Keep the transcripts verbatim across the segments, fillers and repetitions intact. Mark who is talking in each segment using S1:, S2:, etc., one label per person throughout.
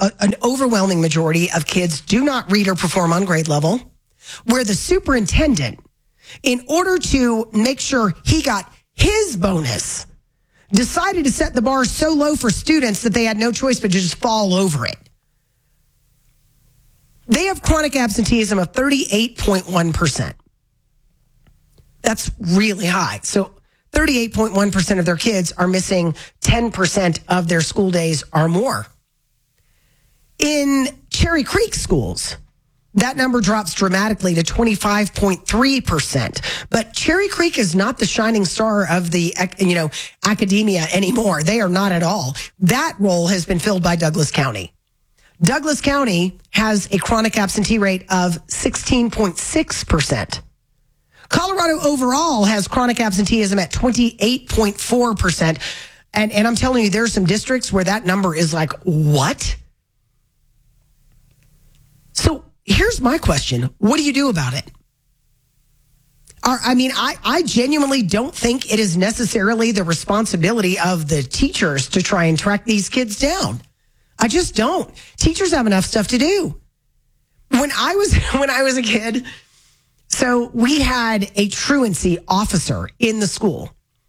S1: a, an overwhelming majority of kids do not read or perform on grade level, where the superintendent, in order to make sure he got his bonus, decided to set the bar so low for students that they had no choice but to just fall over it. They have chronic absenteeism of thirty-eight point one percent. That's really high. So thirty-eight point one percent of their kids are missing ten percent of their school days or more. In Cherry Creek schools, that number drops dramatically to twenty-five point three percent. But Cherry Creek is not the shining star of the, you know, academia anymore. They are not at all. That role has been filled by Douglas County. Douglas County has a chronic absentee rate of sixteen point six percent. Colorado overall has chronic absenteeism at twenty-eight point four percent. And, and I'm telling you, there are some districts where that number is like, what? So here's my question. What do you do about it? Are, I mean, I, I genuinely don't think it is necessarily the responsibility of the teachers to try and track these kids down. I just don't. Teachers have enough stuff to do. When I was when I was a kid, so we had a truancy officer in the school.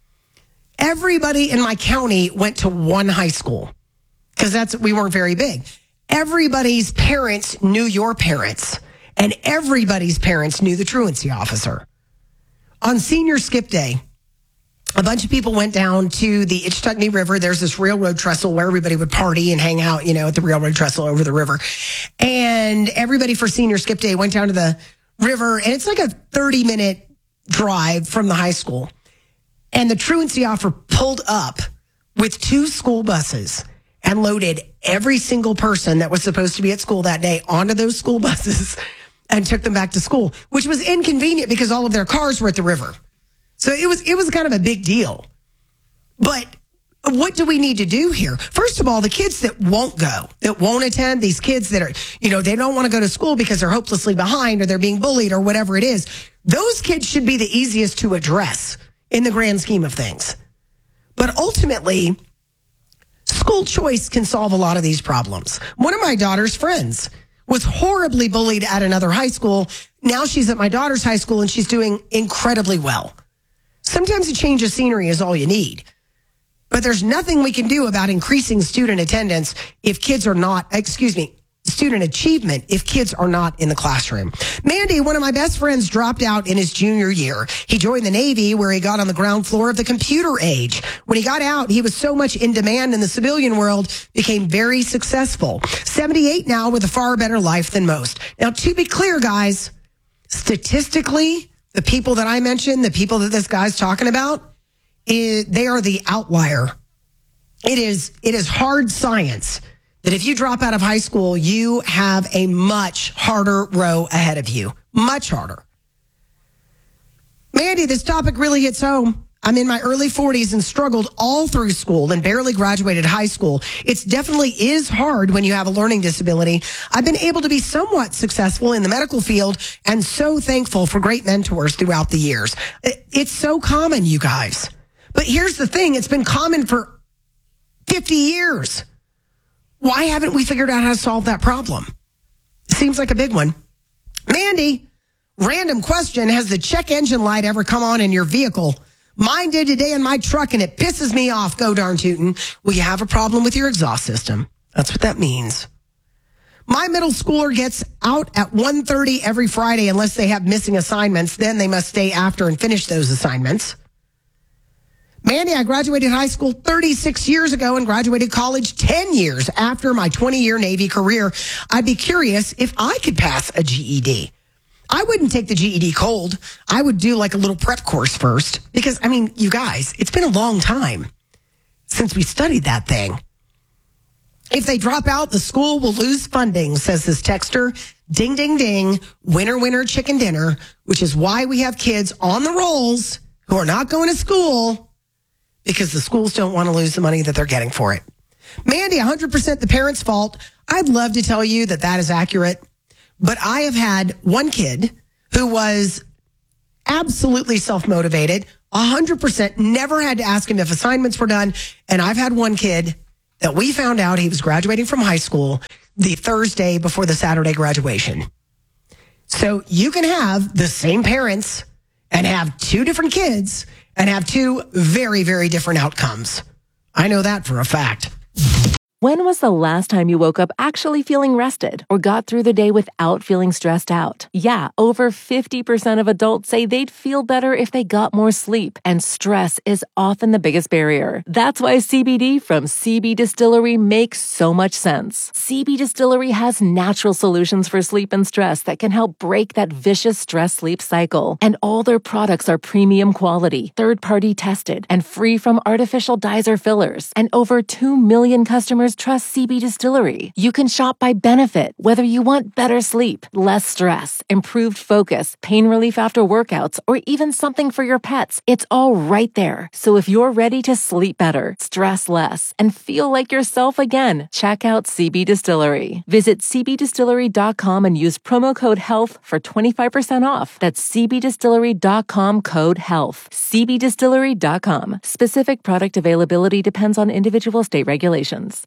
S1: Everybody in my county went to one high school because that's we weren't very big. Everybody's parents knew your parents, and everybody's parents knew the truancy officer. On senior skip day, a bunch of people went down to the Itchtucknee River. There's this railroad trestle where everybody would party and hang out, you know, at the railroad trestle over the river. And everybody for senior skip day went down to the river, and it's like a thirty minute drive from the high school. And the truancy officer pulled up with two school buses and loaded every single person that was supposed to be at school that day onto those school buses and took them back to school, which was inconvenient because all of their cars were at the river. So it was it was kind of a big deal. But what do we need to do here? First of all, the kids that won't go, that won't attend, these kids that are, you know, they don't want to go to school because they're hopelessly behind or they're being bullied or whatever it is, those kids should be the easiest to address in the grand scheme of things. But ultimately, school choice can solve a lot of these problems. One of my daughter's friends was horribly bullied at another high school. Now she's at my daughter's high school and she's doing incredibly well. Sometimes a change of scenery is all you need. But there's nothing we can do about increasing student attendance if kids are not, excuse me, student achievement if kids are not in the classroom. Mandy, one of my best friends, dropped out in his junior year. He joined the Navy where he got on the ground floor of the computer age. When he got out, he was so much in demand in the civilian world, became very successful. seventy-eight now with a far better life than most. Now, to be clear, guys, statistically, the people that I mentioned, the people that this guy's talking about, is, they are the outlier. It is, it is hard science that if you drop out of high school, you have a much harder row ahead of you. Much harder. Mandy, this topic really hits home. I'm in my early forties and struggled all through school and barely graduated high school. It definitely is hard when you have a learning disability. I've been able to be somewhat successful in the medical field and so thankful for great mentors throughout the years. It's so common, you guys. But here's the thing. It's been common for fifty years. Why haven't we figured out how to solve that problem? Seems like a big one. Mandy, random question. Has the check engine light ever come on in your vehicle? Mine did today in my truck, and it pisses me off. Go darn tootin'. Well, you have a problem with your exhaust system. That's what that means. My middle schooler gets out at one thirty every Friday unless they have missing assignments. Then they must stay after and finish those assignments. Mandy, I graduated high school thirty-six years ago and graduated college ten years after my twenty-year Navy career. I'd be curious if I could pass a G E D. I wouldn't take the G E D cold. I would do like a little prep course first because, I mean, you guys, it's been a long time since we studied that thing. If they drop out, the school will lose funding, says this texter. Ding, ding, ding. Winner, winner, chicken dinner, which is why we have kids on the rolls who are not going to school because the schools don't want to lose the money that they're getting for it. Mandy, one hundred percent the parents' fault. I'd love to tell you that that is accurate, but I have had one kid who was absolutely self-motivated, one hundred percent, never had to ask him if assignments were done, and I've had one kid that we found out he was graduating from high school, the Thursday before the Saturday graduation. So you can have the same parents and have two different kids and have two very, very different outcomes. I know that for a fact.
S2: When was the last time you woke up actually feeling rested or got through the day without feeling stressed out? Yeah, over fifty percent of adults say they'd feel better if they got more sleep, and stress is often the biggest barrier. That's why C B D from C B Distillery makes so much sense. C B Distillery has natural solutions for sleep and stress that can help break that vicious stress-sleep cycle. And all their products are premium quality, third-party tested, and free from artificial dyes or fillers. And over two million customers trust C B Distillery. You can shop by benefit, whether you want better sleep, less stress, improved focus, pain relief after workouts, or even something for your pets. It's all right there. So if you're ready to sleep better, stress less, and feel like yourself again, check out C B Distillery. Visit c b distillery dot com and use promo code HEALTH for twenty-five percent off. That's c b distillery dot com code HEALTH. c b distillery dot com. Specific product availability depends on individual state regulations.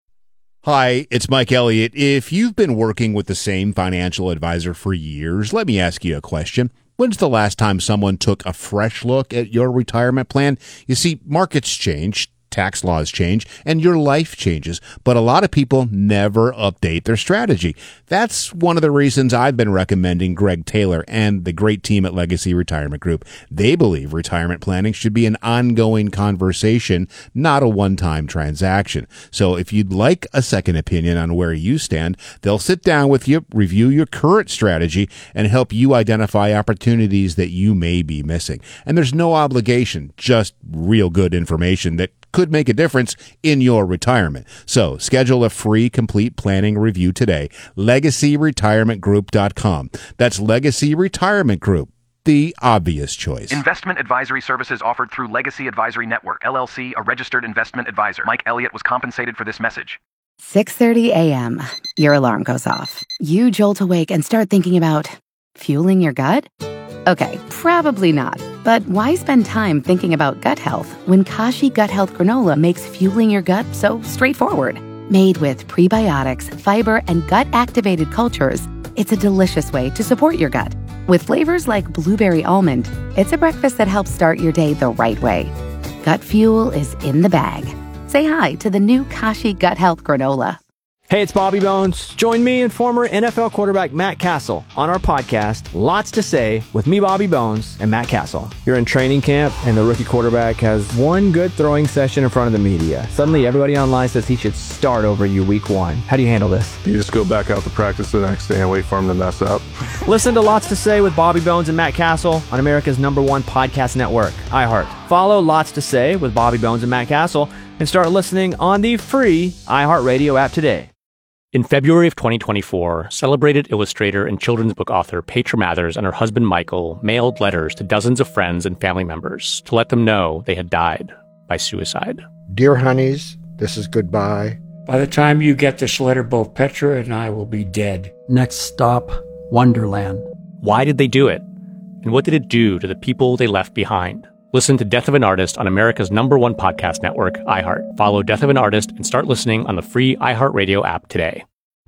S3: Hi, it's Mike Elliott. If you've been working with the same financial advisor for years, let me ask you a question. When's the last time someone took a fresh look at your retirement plan? You see, markets change, tax laws change, and your life changes, but a lot of people never update their strategy. That's one of the reasons I've been recommending Greg Taylor and the great team at Legacy Retirement Group. They believe retirement planning should be an ongoing conversation, not a one-time transaction. So if you'd like a second opinion on where you stand, they'll sit down with you, review your current strategy, and help you identify opportunities that you may be missing. And there's no obligation, just real good information that could make a difference in your retirement. So schedule a free complete planning review today. legacy retirement group dot com. That's Legacy Retirement Group, the obvious choice.
S4: Investment advisory services offered through Legacy Advisory Network, L L C, a registered investment advisor. Mike Elliott was compensated for this message.
S5: six thirty a.m. Your alarm goes off. You jolt awake and start thinking about fueling your gut? Okay, probably not. But why spend time thinking about gut health when Kashi Gut Health Granola makes fueling your gut so straightforward? Made with prebiotics, fiber, and gut-activated cultures, it's a delicious way to support your gut. With flavors like blueberry almond, it's a breakfast that helps start your day the right way. Gut fuel is in the bag. Say hi to the new Kashi Gut Health Granola.
S6: Hey, it's Bobby Bones. Join me and former N F L quarterback Matt Castle on our podcast, Lots to Say, with me, Bobby Bones, and Matt Castle. You're in training camp, and the rookie quarterback has one good throwing session in front of the media. Suddenly, everybody online says he should start over you week one. How do you handle this?
S7: You just go back out to practice the next day and wait for him to mess up.
S6: Listen to Lots to Say with Bobby Bones and Matt Castle on America's number one podcast network, iHeart. Follow Lots to Say with Bobby Bones and Matt Castle and start listening on the free iHeartRadio app today.
S8: In February of twenty twenty-four, celebrated illustrator and children's book author Petra Mathers and her husband Michael mailed letters to dozens of friends and family members to let them know they had died by suicide.
S9: Dear honeys, this is goodbye.
S10: By the time you get this letter, both Petra and I will be dead.
S11: Next stop, Wonderland.
S8: Why did they do it? And what did it do to the people they left behind? Listen to Death of an Artist on America's number one podcast network, iHeart. Follow Death of an Artist and start listening on the free iHeartRadio app today.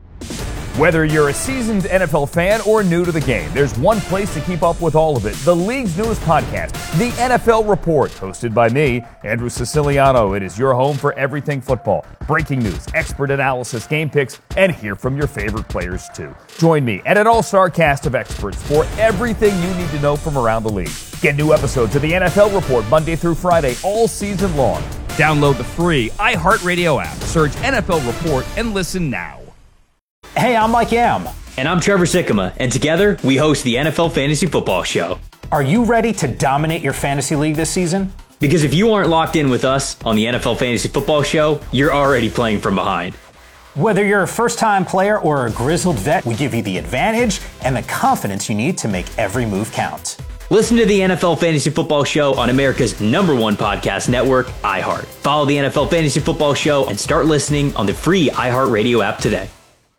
S12: Whether you're a seasoned N F L fan or new to the game, there's one place to keep up with all of it. The league's newest podcast, The N F L Report, hosted by me, Andrew Siciliano. It is your home for everything football. Breaking news, expert analysis, game picks, and hear from your favorite players too. Join me and an all-star cast of experts for everything you need to know from around the league. Get new episodes of The N F L Report Monday through Friday all season long. Download the free iHeartRadio app, search N F L Report, and listen now.
S13: Hey, I'm Mike Yam. And I'm Trevor Sikkema, and together we host the N F L Fantasy Football Show.
S14: Are you ready to dominate your fantasy league this season?
S13: Because if you aren't locked in with us on the N F L Fantasy Football Show, you're already playing from behind.
S14: Whether you're a first-time player or a grizzled vet, we give you the advantage and the confidence you need to make every move count.
S13: Listen to the N F L Fantasy Football Show on America's number one podcast network, iHeart. Follow the N F L Fantasy Football Show and start listening on the free iHeartRadio app today.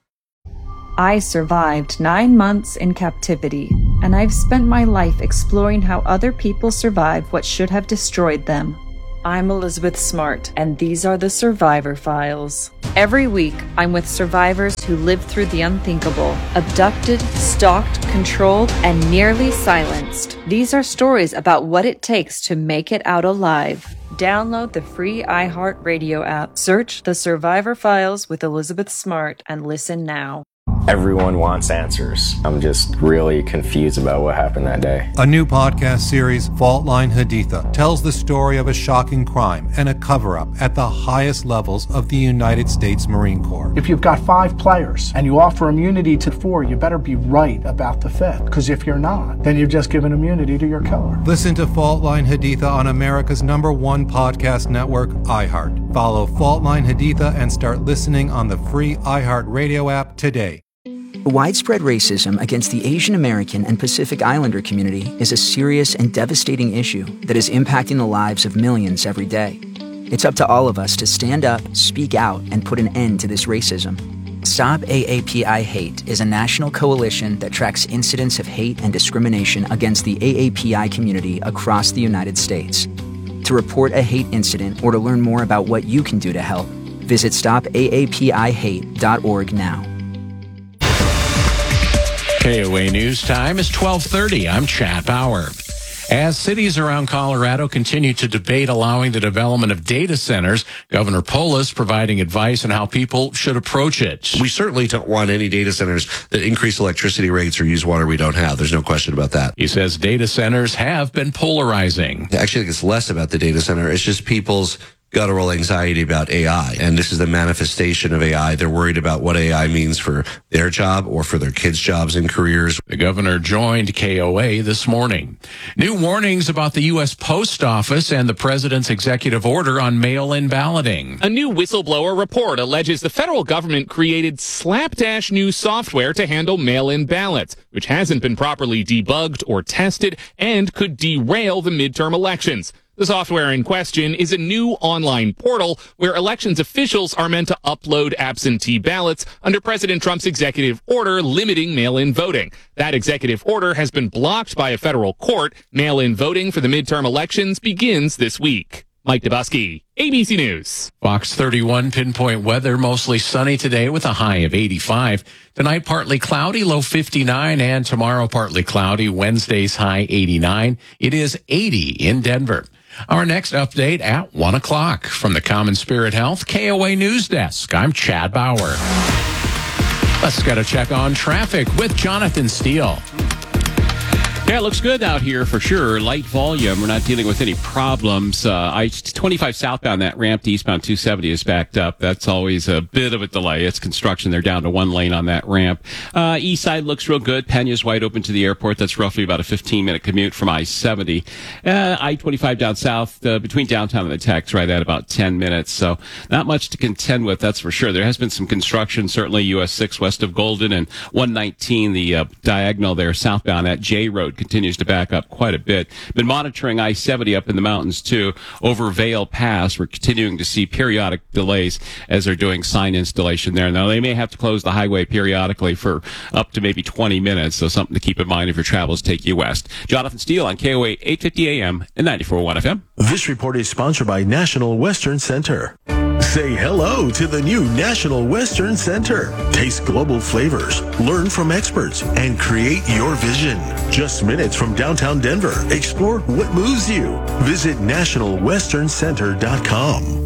S15: I survived nine months in captivity, and I've spent my life exploring how other people survive what should have destroyed them. I'm Elizabeth Smart, and these are the Survivor Files. Every week, I'm with survivors who lived through the unthinkable, abducted, stalked, controlled, and nearly silenced. These are stories about what it takes to make it out alive. Download the free iHeartRadio app, search The Survivor Files with Elizabeth Smart, and listen now.
S16: Everyone wants answers. I'm just really confused about what happened that day.
S17: A new podcast series, Fault Line Haditha, tells the story of a shocking crime and a cover-up at the highest levels of the United States Marine Corps.
S18: If you've got five players and you offer immunity to four, you better be right about the fifth. Because if you're not, then you've just given immunity to your killer.
S17: Listen to Fault Line Haditha on America's number one podcast network, iHeart. Follow Fault Line Haditha and start listening on the free iHeartRadio app today.
S19: Widespread racism against the Asian American and Pacific Islander community is a serious and devastating issue that is impacting the lives of millions every day. It's up to all of us to stand up, speak out, and put an end to this racism. Stop A A P I Hate is a national coalition that tracks incidents of hate and discrimination against the A A P I community across the United States. To report a hate incident or to learn more about what you can do to help, visit stop A A P I hate dot org now.
S20: K O A News Time is twelve thirty. I'm Chad Bauer. As cities around Colorado continue to debate allowing the development of data centers, Governor Polis providing advice on how people should approach it.
S21: We certainly don't want any data centers that increase electricity rates or use water we don't have. There's no question about that.
S20: He says data centers have been polarizing.
S21: Actually, I think it's less about the data center. It's just people's guttural anxiety about A I. And this is the manifestation of A I. They're worried about what A I means for their job or for their kids' jobs and careers.
S20: The governor joined K O A this morning. New warnings about the U S Post Office and the president's executive order on mail-in balloting.
S22: A new whistleblower report alleges the federal government created slapdash new software to handle mail-in ballots, which hasn't been properly debugged or tested and could derail the midterm elections. The software in question is a new online portal where elections officials are meant to upload absentee ballots under President Trump's executive order limiting mail-in voting. That executive order has been blocked by a federal court. Mail-in voting for the midterm elections begins this week. Mike Dubusky, A B C News.
S20: Fox thirty-one pinpoint weather, mostly sunny today with a high of eighty-five. Tonight, partly cloudy, low fifty-nine, and tomorrow, partly cloudy, Wednesday's high eighty-nine. It is eighty in Denver. Our next update at one o'clock. From the Common Spirit Health K O A News Desk, I'm Chad Bauer. Let's get a check on traffic with Jonathan Steele.
S23: Yeah, it looks good out here for sure. Light volume. We're not dealing with any problems. Uh, I twenty-five southbound, that ramp to eastbound two seventy is backed up. That's always a bit of a delay. It's construction. They're down to one lane on that ramp. Uh, east side looks real good. Pena's wide open to the airport. That's roughly about a fifteen minute commute from I seventy. Uh, I twenty-five down south, uh, between downtown and the Techs, right at about ten minutes. So not much to contend with, that's for sure. There has been some construction, certainly U S six west of Golden and one nineteen, the uh, diagonal there southbound at J Road continues to back up quite a bit. Been monitoring I seventy up in the mountains too. Over Vail Pass, we're continuing to see periodic delays as they're doing sign installation there. Now, they may have to close the highway periodically for up to maybe twenty minutes, so something to keep in mind if your travels take you west. Jonathan Steele on K O A eight fifty A M and ninety-four point one F M.
S24: This report is sponsored by National Western Center. Say hello to the new National Western Center. Taste global flavors, learn from experts, and create your vision. Just minutes from downtown Denver. Explore what moves you. Visit national western center dot com.